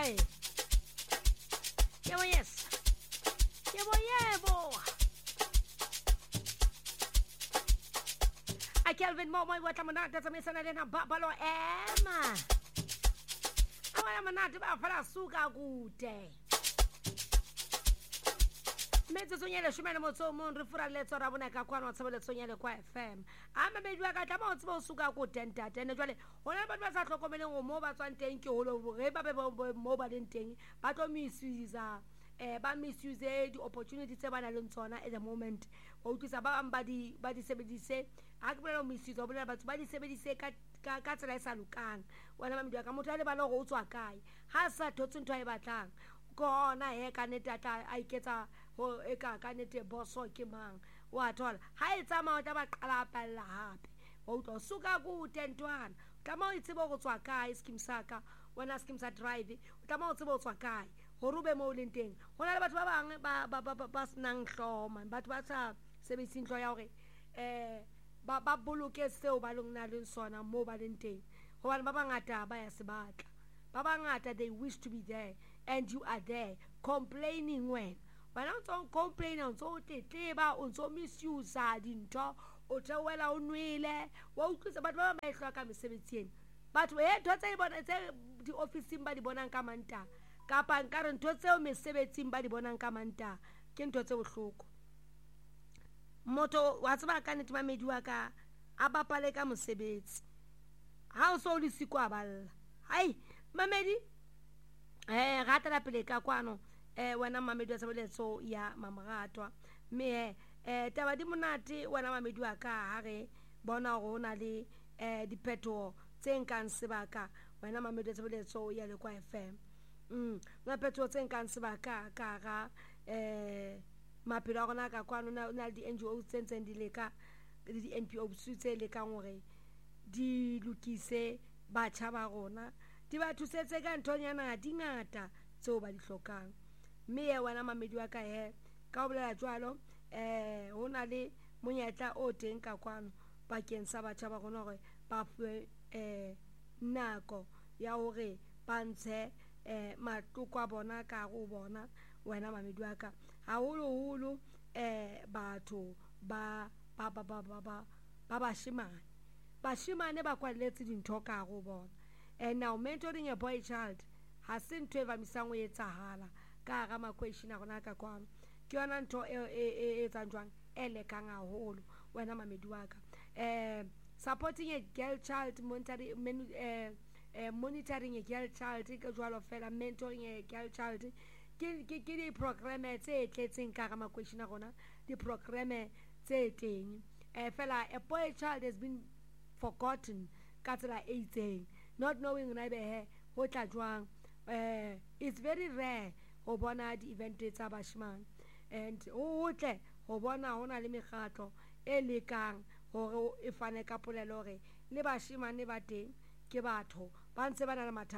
Hai. Yebo yes. Yebo. I Kelvin Momo wata manata tsamesana le na babalo ema. Awala manata ba fala suka kude. Metso tsonyele shumela motso mo re fura letso ra bona ka kwana tsebele tsonyele kwa FM. Ama bedwa ka tama o tsebo suka ku tenta ne jwale hona batho ba sa hlokomeleng o mo ba tswang teng ke holo re ba be mo ba leng teng ba tlo misuse ba misuse di opportunity tse bana le tsona at the moment o utlisa ba bang ba di sebedise ha ke bolela misuse o bolela batho ba di sebedise ka tsela e sa lokang wena ba medwa ka motho a le ba lo go tswa kae ha sa thotse ntho e batlang kona he ka netata a iketsa ho e ka nete boso ke mang wa thola ha e tsama o tla ba qala palla hape o tlo suka ku tentwana tama o itsebo go tswa kae skim saka wena skim sa drive o tama o tsebo go tswa kae ho rube mo leng teng hona le batho ba bang ba snang hloma batho ba sa sebedising hlo ya hore ba boloke seo ba lona le sona mo ba leng teng hobane ba bangata ba ya se batla ba bangata they wish to be there and you are there complaining when don't complain on so tetleba o ntso misuse dintho o tswela o nwele wa utlwisa batho ba ba ehloa ka mesebetsing batho ntho tse bona tse di officing ba di bonang ka manta kapa nkare ntho tseo mesebetsing ba di bonang ka manta ke ntho tse bohloko moto wa tseba ka nnete mamedi wa ka a bapale ka mosebetsi ha o so le sikwa balla hai mamedi rata la pele ka kwano wena mamedi wa sebeletso ya mamaratwa me taba di monate wena mamedi wa ka ha re bona go na le diphetho tse nkang sebaka wena mamedi wa sebeletso ya le kwa FM na phetho tse nkang sebaka ka ga maphelo a gona ka kwano na di NGO tse ntseng di leka di NPO tse le ka ngore di lokise batjha ba rona di ba thusetse ka nthonyana di ngata tseo ba di hlokang mme wena mamedi wa ka ka o bolela jwalo ho na le monyetla o teng ka kwano bakeng sa batjha ba rona hore ba fwe nako ya hore ba ntshe matloko a bona ka go bona wena mamedi wa ka haholo batho ba bashimane ba kwalletse dintho ka go bona and now mentoring a boy child ha se ntho e vamisang o etsahala ka ga makweshina gona ka kwano ke yona ntho e etsang jwang e lekang haholo wena mamedi wa ka supporting a girl child monitoring a girl child ke jwalo fela mentoring a girl child ke di program tse tletseng ka ga makweshina gona di program tse teng fela a boy child has been forgotten ka tsela e itseng not knowing na be ho tla jwang it's very rare ho bona di event tsa bashimane and ho tle ho bona hona le mekgatlo e lekang hore e fane ka polelo hore le bashimane ba teng ke batho ba ntse ba na le